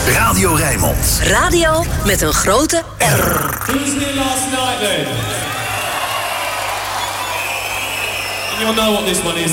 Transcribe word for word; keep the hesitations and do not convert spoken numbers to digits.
Radio Rijnmond. Radio met een grote R. Who's here last night then? And you'll know what this one is.